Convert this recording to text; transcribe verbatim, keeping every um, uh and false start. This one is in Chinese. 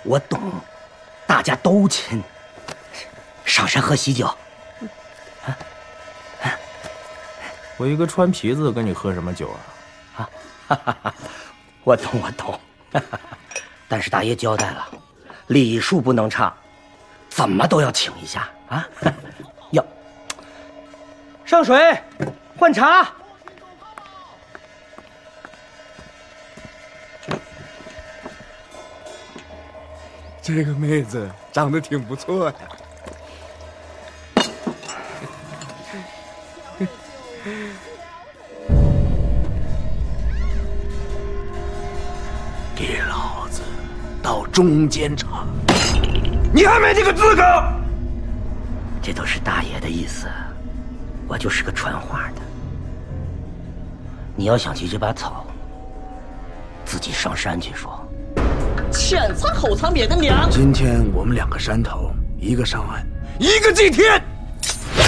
我懂，大家都亲。上山喝喜酒。啊啊！ 我一个川皮子跟你喝什么酒啊？ 啊，哈哈哈！我懂，我懂。哈哈，但是大爷交代了，礼数不能差，怎么都要请一下啊！要上水，换茶。 这个妹子长得挺不错呀。 给老子到中间场！你还没这个资格！ 这都是大爷的意思，我就是个传话的。你要想去这把草，自己上山去说。 前仓后仓灭个娘！ 今天我们两个山头，一个上岸，一个祭天。